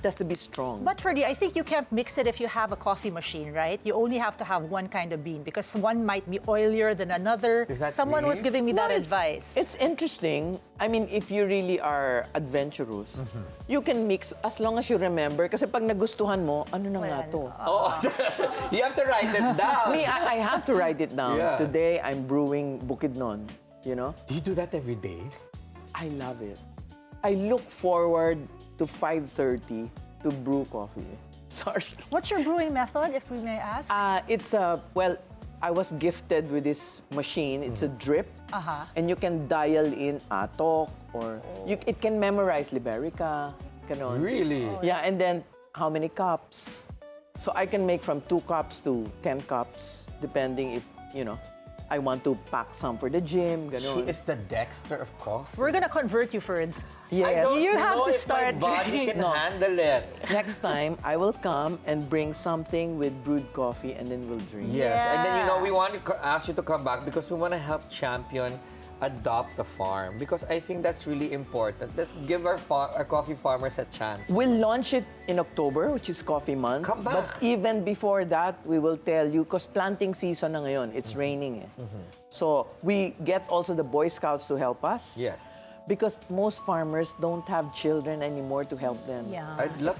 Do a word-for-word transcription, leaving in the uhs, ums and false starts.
has to be strong. But Ferdy, I think you can't mix it if you have a coffee machine, right? You only have to have one kind of bean because one might be oilier than another. Is that Someone really? was giving me that Well, advice. It's interesting. I mean, if you really are adventurous, Mm-hmm. you can mix as long as you remember. Kasi pag nagustuhan mo, ano na nga Wala to? Oh, you have to write it down. Me, I, I have to write it down. Yeah. Today, I'm brewing Bukidnon, you know? Do you do that every day? I love it. I look forward to five thirty to brew coffee. Sorry. What's your brewing method, if we may ask? Uh, it's a, well, I was gifted with this machine. It's a drip. Uh-huh. And you can dial in atok or you, it can memorize Liberica. Ganon. Really? Yeah, and then how many cups? So I can make from two cups to ten cups, depending if, you know, I want to pack some for the gym. She Ganon. is the Dexter of coffee. We're gonna convert you, Ferds. Yes. I don't You know have to if start my body drinking. can No. handle it. Next time, I will come and bring something with brewed coffee and then we'll drink. Yes, and then you know Yeah. we want to co- ask you to come back because we want to help champion adopt a farm because I think that's really important. Let's give our, fa- our coffee farmers a chance. We'll launch it in October, which is Coffee Month. Come back. But even before that, we will tell you, because planting season na ngayon, it's raining eh. So we get also the Boy Scouts to help us. Yes. Because most farmers don't have children anymore to help them. Yeah. I'd love